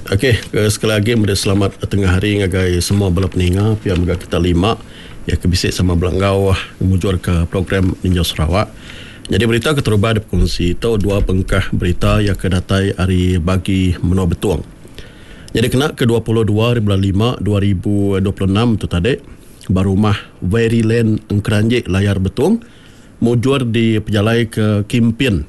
Okey, sekali lagi selamat tengah hari ngagai semua bala peninga pihak megah kita lima ya kebisik sama belangau mujur ke program Ninja Sarawak. Jadi berita keterubah berkongsi itu dua pengkah berita yang kedatai hari bagi menua betuang. Jadi kena ke-22 bulan 5 2026 tu tadi barumah Veryland Engkeranjik layar betuang mujur di pejalai ke Kimpin.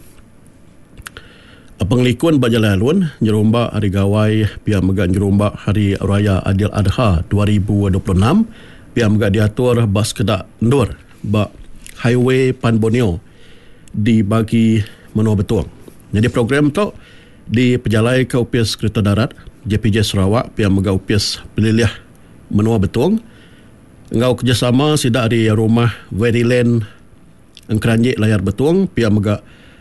Penglikuan Bajalai Alun Jerumba Hari Gawai pihak megah Jerumba Hari Raya Adil Adha 2026 pihak megah diatur bas kedak ndur ba Highway Pan Borneo dibagi menua betuang. Jadi program tu di pejalai ke UPS Kereta Darat JPJ Sarawak pihak megah UPS Peliliah menua betuang. Engau kerjasama sidak di rumah Veryland Engkeranjik layar betuang pihak megah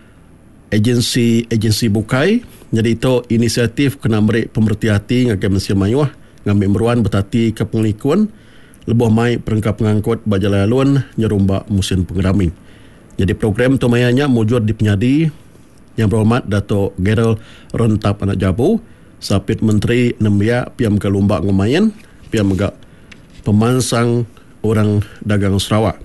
agensi bukai. Jadi itu inisiatif kena beri pemerhati ngagai Malaysia Mayuah ngambil meruan bertati ke penglikuan lebuh mai perengkap pengangkut Bajalai Alun nyerumba musim pengeraming. Jadi program tu mayanya mujur di penyadi yang berhormat Dato' Gerald Rentap Anak Jabu Sapit Menteri Nembia Piam ke Lumba Ngemayan Piam megak pemansang orang dagang Sarawak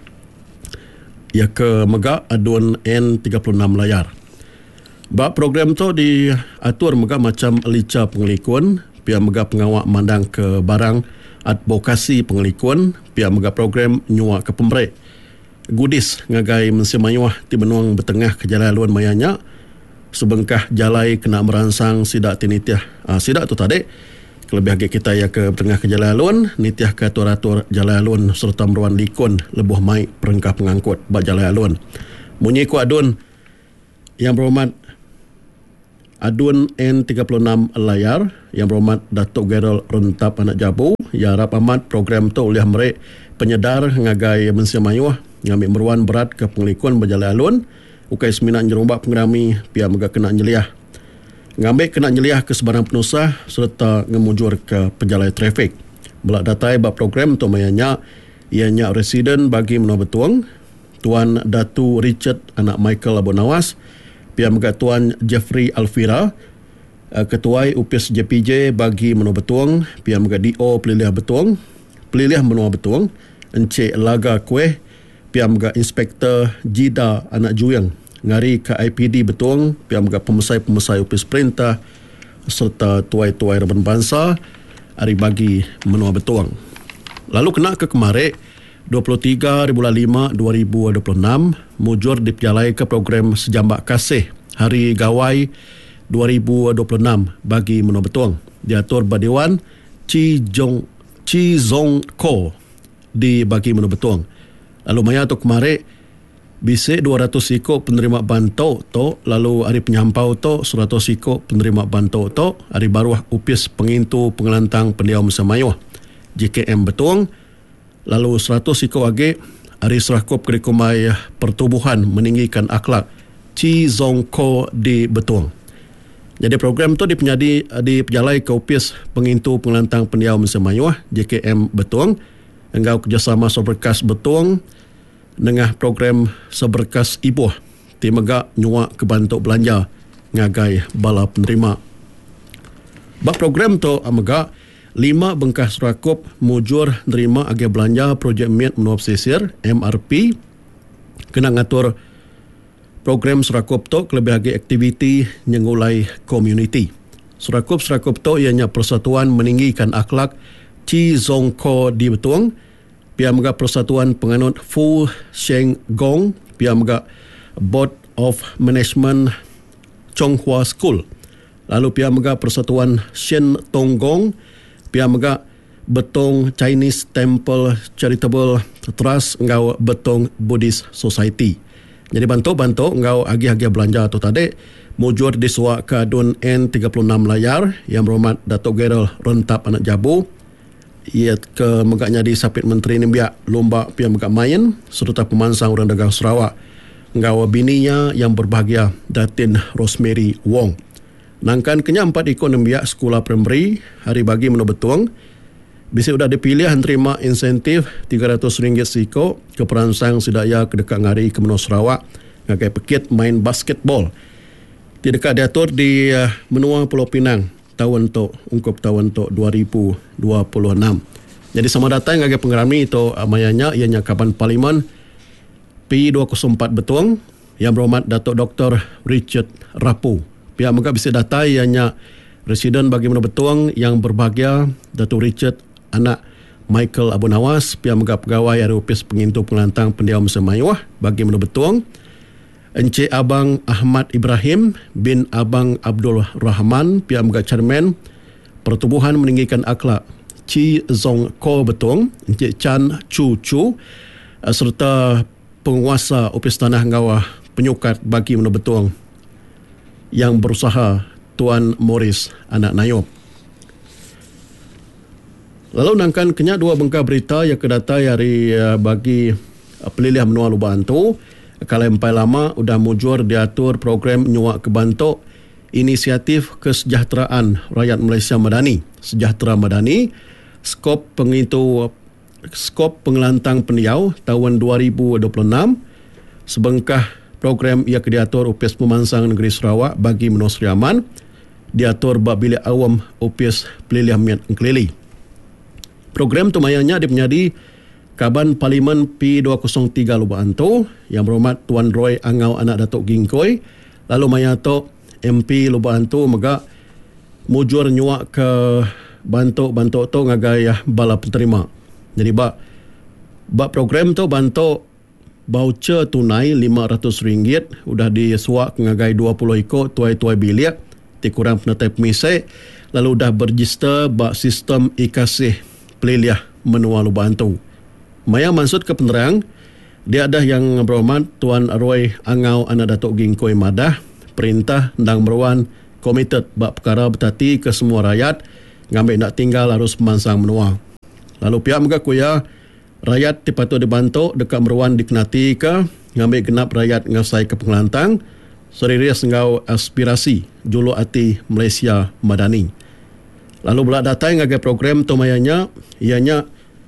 ya ke megak aduan N36 layar. Bak program tu diatur megak macam lica pengelikuan, pihak megak pengawak mandang ke barang advokasi pengelikuan, pihak megak program nyuak ke pemberik. Gudis ngagai Malaysia Mayuah di benuang bertengah ke Jalan Luan Mayanya, sebengkah jalai kena merangsang sidak tinitiah. Sidak tu tadi, kelebih agak kita ya ke tengah ke Jalan Luan, nitiah ke atur-atur Jalan Luan serta meruan likun lebuh mai perengkah pengangkut bak Jalan Luan. Bunyi ku adun yang berhormat Adun N36 layar yang berhormat Dato' Gerald Rentap Anak Jabu ya harap amat program tu oleh mereka penyedar ngagai Malaysia Mayuah ngambil meruan berat ke penglikuan Bajalai Alun ukai seminan jerumbak pengerami pihak megah kena nyeliah ngambil kena nyeliah ke sebarang penusah serta ngemujur ke pejalai trafik. Belak datai bab program tu mayanya ianya residen bagi menua betuang Tuan Datu Richard Anak Michael Abu Nawas pihak megah Tuan Jeffrey Alfira Ketuai UPS JPJ bagi menua betuang pihak megah DO Peliliah Betuang Peliliah menua betuang Encik Laga Kueh pihak megah Inspektor Jida Anak Juyang ngari ke IPD Betuang pihak megah pemesai-pemesai UPS Perintah serta tuai-tuai Reban Bangsa hari bagi menua betuang. Lalu kena ke kemarin 23 bulan 5 2026 mujur dipejalai ke program Sejambak Kasih Hari Gawai 2026 bagi menua betuang diatur Badiwan Chi Zong Ko di bagi menua betuang. Lalu maya tu kemarin bisik 200 sikok penerima bantau tu lalu hari penyampau tu 100 sikok penerima bantau tu hari baruah UPS pengintu pengelantang pendiam Malaysia Mayuah JKM Betuang. Lalu 100 sikok lagi hari serakup Kurikumai Pertubuhan Meninggikan Akhlak Chi Zong Ko di Betuang. Jadi program tu dipejalai ke UPS Pengintu Pengelantang Pendiam Malaysia Mayuah JKM Betuang engau kerjasama Seberkas Betuang dengan program Seberkas Ibuh di megak nyuak ke bantuk belanja ngagai bala penerima. Bak program tu megak 5 bengkah serakup mujur nerima agak belanja projek miat menua pesisir MRP kena ngatur program serakup tu kelebih agak aktiviti nyengulai komuniti. Serakup tu ianya Persatuan Meninggikan Akhlak Chi Zong Ko di Betuang pihak megak Persatuan Penganut Fu Sheng Gong pihak megak Board of Management Chong Hua School lalu pihak megak Persatuan Shen Tong Gong pihak megak Betong Chinese Temple Charitable Trust engau Betong Buddhist Society. Jadi bantu engau agi-agi belanja tu tadi mujur disuak ke adun N36 layar yang berhormat Dato' Gerald Rentap Anak Jabu ia ke megaknya di Sapit Menteri Nembia Lomba pihak megak main serta pemansang orang dagang Sarawak engau bininya yang berbahagia Datin Rosemary Wong. Nangkan kenya 4 ikon Nembia sekolah primary hari bagi menua betuang bisa sudah dipilih terima insentif RM300 siko ke peransang sedaya ke dekat ngari ke menua Sarawak ngagai pekit main basketball. Di dekat diatur di menua Pulau Pinang tahun tu ungkup tahun tu 2026. Jadi sama datang ngage pengerami itu amayanya ianya Kaban Parlimen P204 Betuang yang berhormat Datuk Dr. Richard Rapu. Pihak megak bisa data ianya Residen bagi Menua Betuang yang berbahagia Datuk Richard anak Michael Abu Nawas, pihak megak pegawai dari Opis Pengintu Pengelantang Pendiam Semayuah bagi Menua Betuang, Encik Abang Ahmad Ibrahim bin Abang Abdul Rahman, pihak megak Chairman Pertubuhan Meninggikan Akhlak Chi Zong Ko Betuang, Encik Chan Chu Chu, serta penguasa Opis Tanah Ngawah Penyukat bagi Menua Betuang yang berusaha Tuan Morris Anak Nayop. Lalu nangkan kenyak dua bengkah berita yang kedata dari bagi pelilihan menua Lubang tu. Kalau empai lama udah mujur diatur program nyuak ke Bantok Inisiatif Kesejahteraan Rakyat Malaysia Madani. Sejahtera Madani, skop pengelantang pendiau tahun 2026, sebengkah program ia diatur Opis Pemansang Negeri Sarawak bagi Menua Seri Aman, diatur bak bilik awam Opis Pelilihan Miat Engkelili. Program tu mayanya menjadi Kaban Parlimen P203 Lubang Anto yang berhormat Tuan Roy Angau anak Datuk Gingkoi, lalu mayato MP Lubang Anto megak mujur nyuak ke Bantok tu ngagayah bala penterima. Jadi bak program tu Bantok voucher tunai RM500 udah disuak ngagai 20 ikut tuai-tuai bilik ti kurang penatai pemisai, lalu dah berregister bak sistem ikasih peliliah menua Lubang Anto. Maya maksud ke penerang, dia ada yang berhormat Tuan Roy Angau anak Datuk Gingkoi Madah, perintah ndang meruan komited bak perkara bertati ke semua rakyat ngambil nak tinggal harus pemansang menua. Lalu pihak megak kuya rakyat dipatut dibantu dekat meruan dikenati ke ngambil genap rakyat ngasai ke pengelantang serius ngau aspirasi julu ati Malaysia Madani. Lalu belak datang ngagai program tu mayanya ianya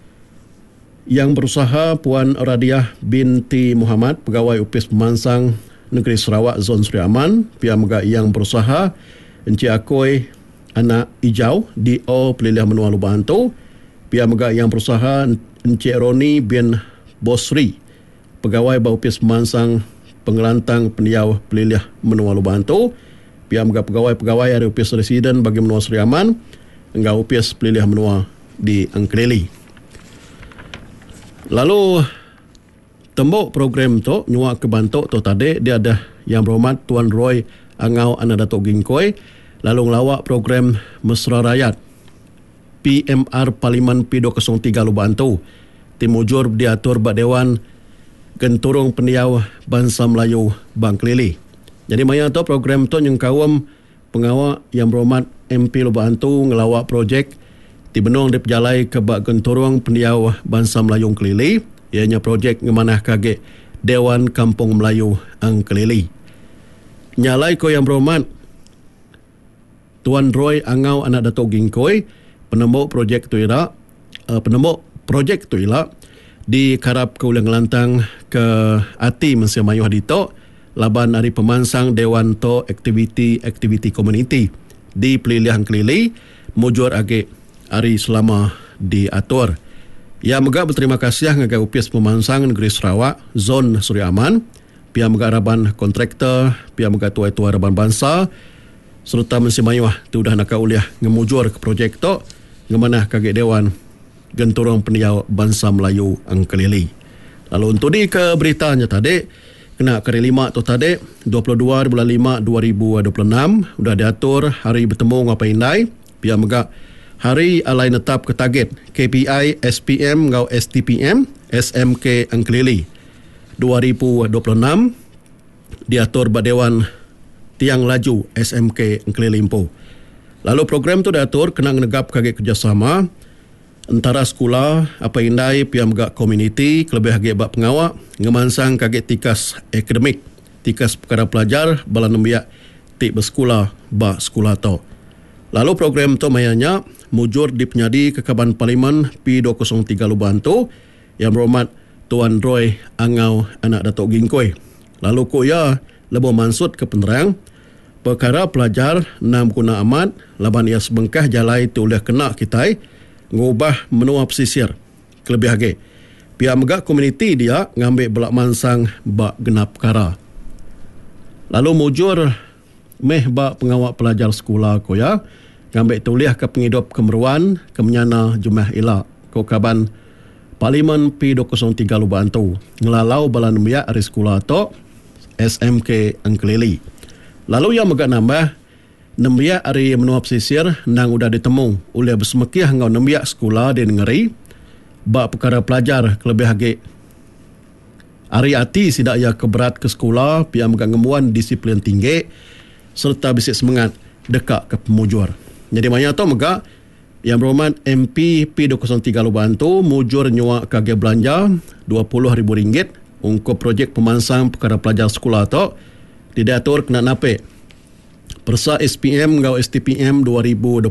yang berusaha Puan Radiah binti Muhammad, pegawai Opis Pemansang Negeri Sarawak Zon Seri Aman, pihak megak yang berusaha Encik Akoi anak Ijau DO Pelilihan Menua Lubang Anto, pihak megak yang berusaha Encik Roni bin Bosri, pegawai Opis Pemansang Pengelantang Pendiau Pelilihan Menua Lubang Anto, pihak megak pegawai dari Opis Residen bagi Menua Seri Aman, enggak Opis Pelilihan Menua di Engkelili. Lalu tembok program tu nyuak ke Bantok tu tadi dia ada yang berhormat Tuan Roy Angau anak Datuk Gingkoi, lalu ngelawak program Mesra Rakyat PMR Parlimen P203 Lubang Anto timujur diatur bak Dewan Genturung Pendiau Bangsa Melayu Bang Kelili. Jadi maya tu program tu yang kawam pengawak yang berhormat MP Lubang Anto ngelawak projek di benung diperjalai ke bak Genturung Pendiau Bangsa Melayu Kelili, ianya projek ngemanah kage Dewan Kampung Melayu Ang Kelili. Nyalai ko yang berhormat Tuan Roy Angau anak Datuk Gingkoi, penembok projek tu ila di karap ke ulang lantang ke ati Malaysia Mayuh dito laban hari pemansang Dewan to aktiviti komuniti di Pelilihan Kelili mujur age hari selama diatur. Ya megak berterima kasih ngagai Opis Pemansang Negeri Sarawak Zon Seri Aman, pihak megak raban kontraktor, pihak megak tuai-tuai raban bangsa serta Malaysia Mayuh tu dah nak uliah ngemujur ke projek tu ngemanah kage Dewan Genturung Pendiau Bangsa Melayu Ang Kelili. Lalu untuk di ke beritanya tadi kena kari 5 tu tadi 22 bulan 5 2026 udah diatur hari bertemu ngapa indai pihak megak hari alai netap ke target KPI SPM ngau STPM SMK Ang Kelili 2026 diatur bak Dewan Tiang Laju SMK Ang Kelili Limpo. Lalu program tu diatur kena negap kage kerjasama antara sekolah apa indai pihak megak komuniti kelebih hage bak pengawak ngemansang kage tikas akademik tikas perkara pelajar bala nembiak tik bersekolah bak sekolah tu. Lalu program tu mayanya mujur di penyadi ke Kaban Parlimen P203 Lubang Anto yang berhormat Tuan Roy Angau anak Datuk Gingkoi. Lalu ko ya lebo mansud ke penerang perkara pelajar nam guna amat laban ia sebengkah jalai tu oleh kena kitai ngubah menua pesisir kelebih lagi pihak megak komuniti dia ngambil belak mansang bak genap perkara. Lalu mujur meh bak pengawak pelajar sekolah ko ya ngambil tuliah ke penghidup kemeruan kemenyana jumlah elak ko kaban Parlimen P203 Lubang tu ngelalau balan miak dari sekolah tu SMK Angkelili. Lalu yang megak nambah nembiak hari menua pesisir nang udah ditemu oleh bersemekih ngau nembiak sekolah di negeri bak perkara pelajar kelebih lagi hari hati sidak ia keberat ke sekolah pihak megak ngemuan disiplin tinggi serta bisik semangat dekat ke pemujur. Jadi banyak tu megak yang berhormat MP P203 Lubang tu mujur nyuak kage belanja RM20,000 untuk projek pemansang perkara pelajar sekolah tu diatur kena napik persa SPM ngau STPM 2026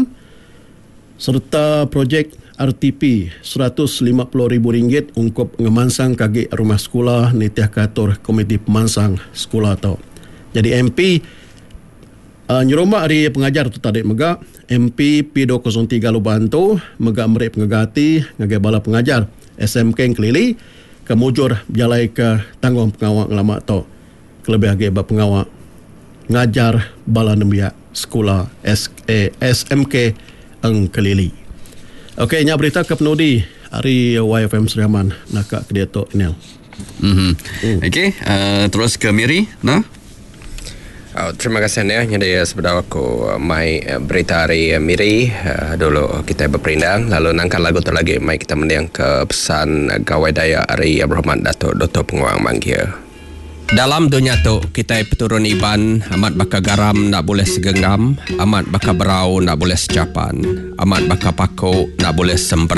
serta projek RTP RM150,000 untuk ngemansang kage rumah sekolah ni tiah katur komiti pemansang sekolah tu. Jadi MP nyerombak hari pengajar tu tadi megak MP P203 Lubang tu megak merik pengagati ngagai bala pengajar SMK Kelili kemujur jalai ke tanggung pengawak ngelamak tu kelebih lagi bak pengawak ngajar bala nembiak sekolah SMK Angkelili. Okey, nya berita ke penudi hari YFM Seriaman nakak ke dia tu Nel. Okey, terus ke Miri nah. Terima kasih Nel. Jadi sebenarnya aku mai berita hari Miri dulu kita berperindang lalu nangkan lagu tu lagi mai kita mendiang ke pesan gawai daya hari berhormat Datuk Dr. Penguang Mangkia. Dalam dunia tu kita peturun iban amat baka garam nak boleh segenggam, amat baka berau nak boleh secapan, amat baka paku nak boleh semper